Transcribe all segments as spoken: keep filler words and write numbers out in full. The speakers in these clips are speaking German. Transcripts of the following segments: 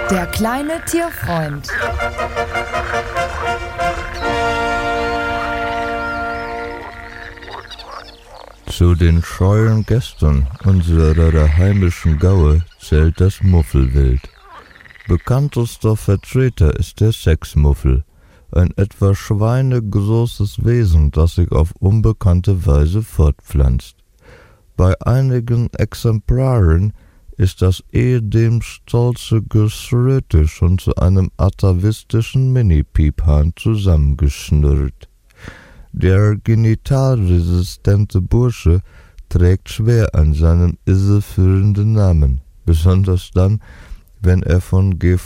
Der kleine Tierfreund. Zu den scheuen Gästen unserer heimischen Gaue zählt das Muffelwild. Bekanntester Vertreter ist der Sechsmuffel, ein etwa schweinegroßes Wesen, das sich auf unbekannte Weise fortpflanzt. Bei einigen Exemplaren ist das ehedem stolze Geschröte schon zu einem atavistischen Mini-Piephahn zusammengeschnürt. Der genitalresistente Bursche trägt schwer an seinem irreführenden Namen, besonders dann, wenn er von G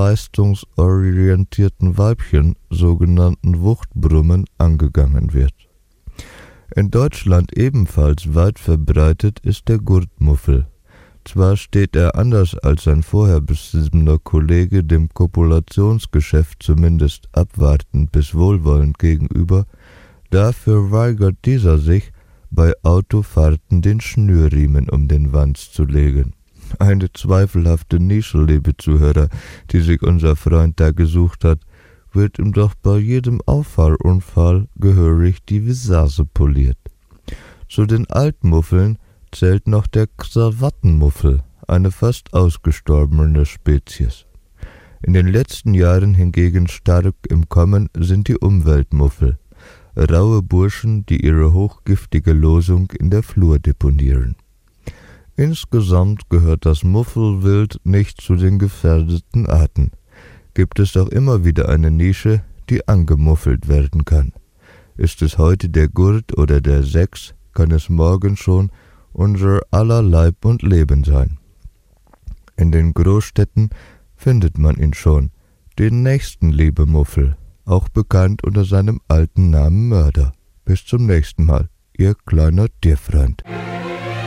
V-leistungsorientierten Weibchen, sogenannten Wuchtbrummen, angegangen wird. In Deutschland ebenfalls weit verbreitet ist der Gurtmuffel. Zwar steht er anders als sein vorher beschriebener Kollege dem Kopulationsgeschäft zumindest abwartend bis wohlwollend gegenüber, dafür weigert dieser sich, bei Autofahrten den Schnürriemen um den Wanst zu legen. Eine zweifelhafte Nische, liebe Zuhörer, die sich unser Freund da gesucht hat, wird ihm doch bei jedem Auffahrunfall gehörig die Visage poliert. Zu den Altmuffeln zählt noch der Krawattenmuffel, eine fast ausgestorbene Spezies. In den letzten Jahren hingegen stark im Kommen sind die Umweltmuffel, raue Burschen, die ihre hochgiftige Losung in der Flur deponieren. Insgesamt gehört das Muffelwild nicht zu den gefährdeten Arten. Gibt es doch immer wieder eine Nische, die angemuffelt werden kann. Ist es heute der Gurt oder der Sechs, kann es morgen schon unser aller Leib und Leben sein. In den Großstädten findet man ihn schon, den Nächstenliebe-Muffel, auch bekannt unter seinem alten Namen Mörder. Bis zum nächsten Mal, Ihr kleiner Tierfreund.